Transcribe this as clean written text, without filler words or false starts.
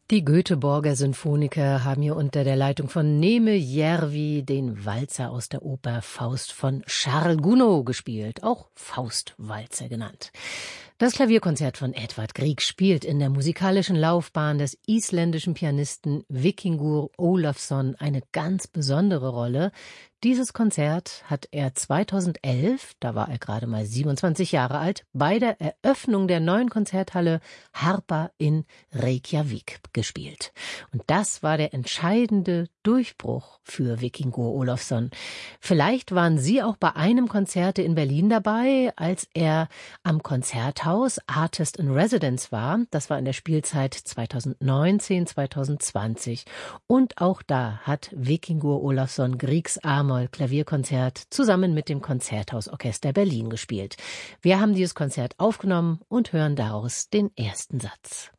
Die Göteborger Sinfoniker haben hier unter der Leitung von Neeme Järvi den Walzer aus der Oper Faust von Charles Gounod gespielt, auch Faustwalzer genannt. Das Klavierkonzert von Edvard Grieg spielt in der musikalischen Laufbahn des isländischen Pianisten Víkingur Ólafsson eine ganz besondere Rolle. Dieses Konzert hat er 2011, da war er gerade mal 27 Jahre alt, bei der Eröffnung der neuen Konzerthalle Harpa in Reykjavik gespielt. Und das war der entscheidende Durchbruch für Víkingur Ólafsson. Vielleicht waren Sie auch bei einem Konzert in Berlin dabei, als er am Konzerthaus Artist in Residence war. Das war in der Spielzeit 2019, 2020. Und auch da hat Víkingur Ólafsson Griegs A-Moll-Klavierkonzert zusammen mit dem Konzerthausorchester Berlin gespielt. Wir haben dieses Konzert aufgenommen und hören daraus den ersten Satz.